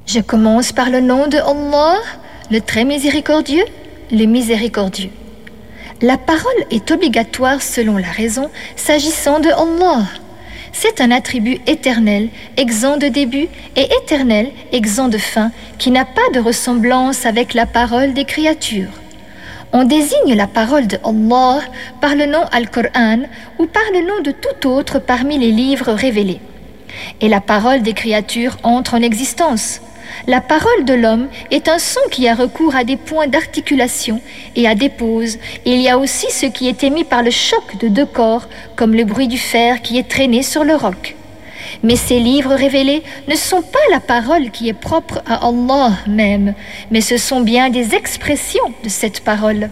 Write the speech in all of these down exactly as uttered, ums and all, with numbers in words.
Je commence par le nom de Allah, le très miséricordieux, le miséricordieux. La parole est obligatoire selon la raison, s'agissant de Allah. C'est un attribut éternel, exempt de début, et éternel, exempt de fin, qui n'a pas de ressemblance avec la parole des créatures. On désigne la parole de Allah par le nom Al-Qur'an ou par le nom de tout autre parmi les livres révélés. Et la parole des créatures entre en existence. La parole de l'homme est un son qui a recours à des points d'articulation et à des pauses. Il y a aussi ce qui est émis par le choc de deux corps, comme le bruit du fer qui est traîné sur le roc. Mais ces livres révélés ne sont pas la parole qui est propre à Allah même, mais ce sont bien des expressions de cette parole.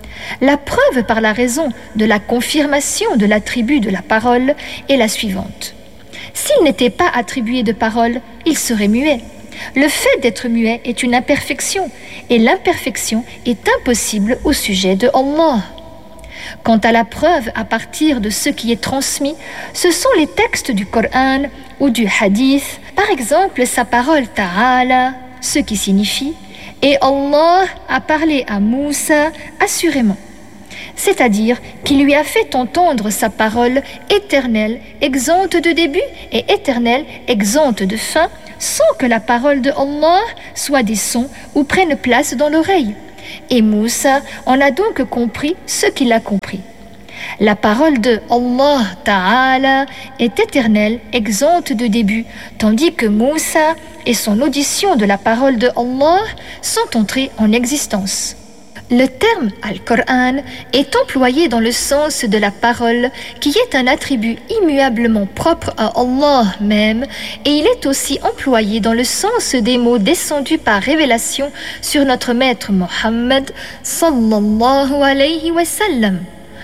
La preuve par la raison de la confirmation de l'attribut de la parole est la suivante. S'il n'était pas attribué de parole, il serait muet. Le fait d'être muet est une imperfection, et l'imperfection est impossible au sujet de Allah. Quant à la preuve à partir de ce qui est transmis, ce sont les textes du Coran ou du Hadith, par exemple sa parole Ta'ala, ce qui signifie « Et Allah a parlé à Moussa assurément », c'est-à-dire qu'il lui a fait entendre sa parole éternelle, exempte de début et éternelle, exempte de fin, sans que la parole de Allah soit des sons ou prenne place dans l'oreille. Et Moussa en a donc compris ce qu'il a compris. La parole de Allah Ta'ala est éternelle, exempte de début, tandis que Moussa et son audition de la parole de Allah sont entrés en existence. Le terme Al-Qur'an est employé dans le sens de la parole qui est un attribut immuablement propre à Allah même, et il est aussi employé dans le sens des mots descendus par révélation sur notre maître Mohammed sallallahu alayhi wa sallam.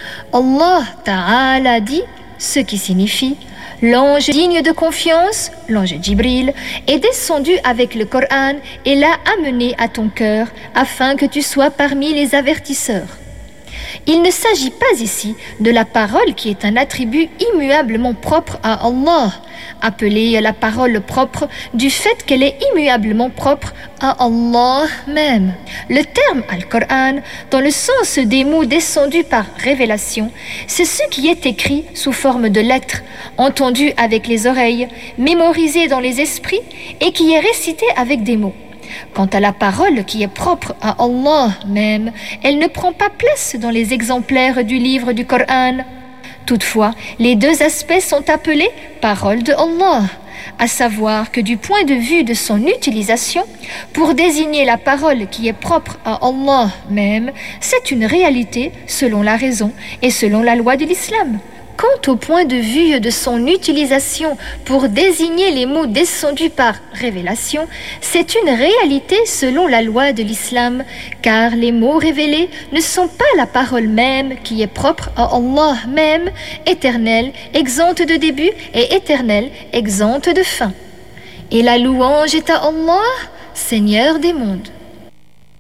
Allah Ta'ala dit, ce qui signifie l'ange digne de confiance, l'ange Jibril, est descendu avec le Coran et l'a amené à ton cœur afin que tu sois parmi les avertisseurs. Il ne s'agit pas ici de la parole qui est un attribut immuablement propre à Allah, appelée la parole propre du fait qu'elle est immuablement propre à Allah même. Le terme Al-Qur'an, dans le sens des mots descendus par révélation, c'est ce qui est écrit sous forme de lettres, entendu avec les oreilles, mémorisé dans les esprits et qui est récité avec des mots. Quant à la parole qui est propre à Allah même, elle ne prend pas place dans les exemplaires du livre du Coran. Toutefois, les deux aspects sont appelés paroles de Allah, à savoir que du point de vue de son utilisation, pour désigner la parole qui est propre à Allah même, c'est une réalité selon la raison et selon la loi de l'islam. Quant au point de vue de son utilisation pour désigner les mots descendus par révélation, c'est une réalité selon la loi de l'islam, car les mots révélés ne sont pas la parole même qui est propre à Allah même, éternelle, exempte de début et éternelle, exempte de fin. Et la louange est à Allah, Seigneur des mondes.